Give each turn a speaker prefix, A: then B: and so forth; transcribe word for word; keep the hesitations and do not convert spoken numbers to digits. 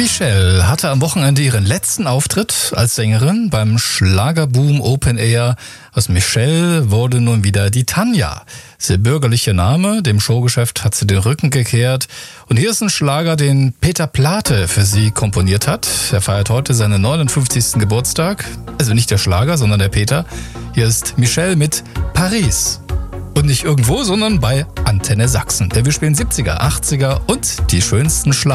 A: Michelle hatte am Wochenende ihren letzten Auftritt als Sängerin beim Schlagerboom Open Air. Aus Michelle wurde nun wieder die Tanja. Sehr bürgerlicher Name, dem Showgeschäft hat sie den Rücken gekehrt. Und hier ist ein Schlager, den Peter Plate für sie komponiert hat. Er feiert heute seinen neunundfünfzigsten Geburtstag. Also nicht der Schlager, sondern der Peter. Hier ist Michelle mit Paris. Und nicht irgendwo, sondern bei Antenne Sachsen. Denn wir spielen siebziger, achtziger und die schönsten Schlager.